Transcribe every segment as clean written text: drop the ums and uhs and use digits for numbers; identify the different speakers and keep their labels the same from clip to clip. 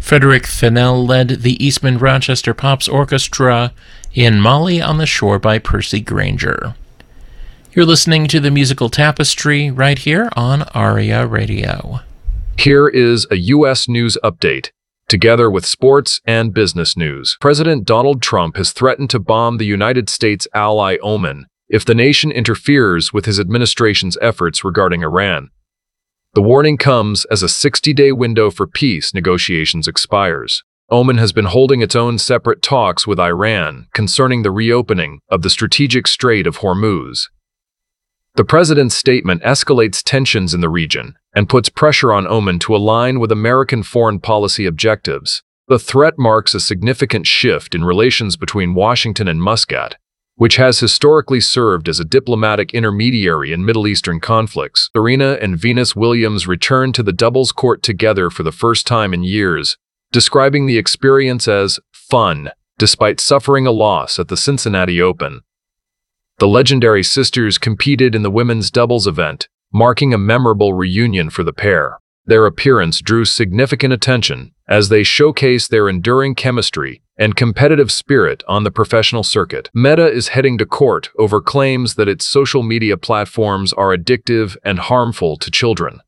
Speaker 1: Frederick Fennell led the Eastman Rochester Pops Orchestra in Molly on the Shore by Percy Granger. You're listening to the Musical Tapestry right here on ARIA Radio.
Speaker 2: Here is a U.S. news update, together with sports and business news. President Donald Trump has threatened to bomb the United States ally Oman if the nation interferes with his administration's efforts regarding Iran. The warning comes as a 60-day window for peace negotiations expires. Oman has been holding its own separate talks with Iran concerning the reopening of the strategic Strait of Hormuz. The president's statement escalates tensions in the region and puts pressure on Oman to align with American foreign policy objectives. The threat marks a significant shift in relations between Washington and Muscat, which has historically served as a diplomatic intermediary in Middle Eastern conflicts. Serena and Venus Williams returned to the doubles court together for the first time in years, describing the experience as fun, despite suffering a loss at the Cincinnati Open. The legendary sisters competed in the women's doubles event, marking a memorable reunion for the pair. Their appearance drew significant attention as they showcased their enduring chemistry and competitive spirit on the professional circuit. Meta is heading to court over claims that its social media platforms are addictive and harmful to children.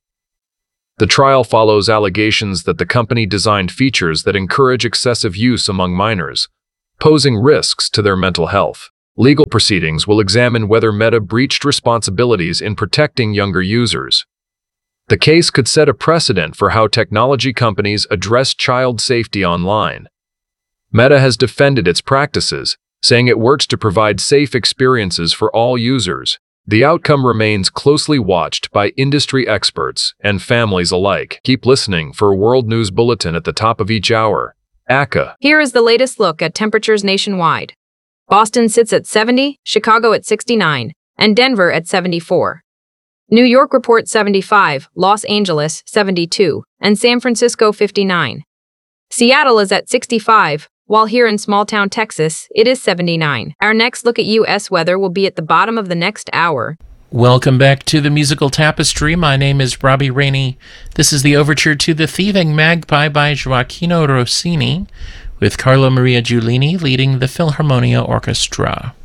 Speaker 2: The trial follows allegations that the company designed features that encourage excessive use among minors, posing risks to their mental health. Legal proceedings will examine whether Meta breached responsibilities in protecting younger users. The case could set a precedent for how technology companies address child safety online. Meta has defended its practices, saying it works to provide safe experiences for all users. The outcome remains closely watched by industry experts and families alike. Keep listening for a World News Bulletin at the top of each hour. ACA.
Speaker 3: Here is the latest look at temperatures nationwide. Boston sits at 70, Chicago at 69, and Denver at 74. New York reports 75, Los Angeles 72, and San Francisco 59. Seattle is at 65, while here in small-town Texas, it is 79. Our next look at U.S. weather will be at the bottom of the next hour.
Speaker 1: Welcome back to the Musical Tapestry. My name is Robbie Rainey. This is the overture to The Thieving Magpie by Gioacchino Rossini, with Carlo Maria Giulini leading the Philharmonia Orchestra.